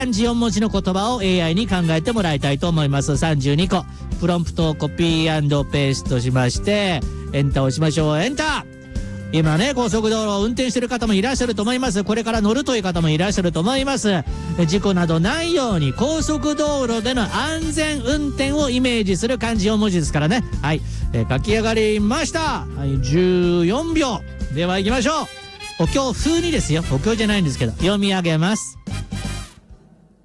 漢字4文字の言葉を AI に考えてもらいたいと思います。32個。プロンプトをコピー&ペーストしまして、エンターを押しましょう。エンター。今ね、高速道路を運転している方もいらっしゃると思います。これから乗るという方もいらっしゃると思います。事故などないように高速道路での安全運転をイメージする漢字4文字ですからね。はい。書き上がりました。はい、14秒。では行きましょう。お経風にですよ。お経じゃないんですけど、読み上げます。